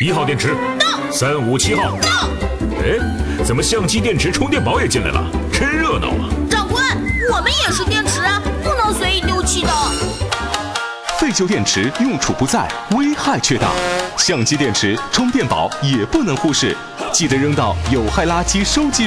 1号电池到，357号到。哎，怎么相机电池、充电宝也进来了？真热闹啊！ 长官，我们也是电池啊，不能随意丢弃的。 废旧电池用处不在，危害却大。相机电池、充电宝也不能忽视，记得扔到有害垃圾收集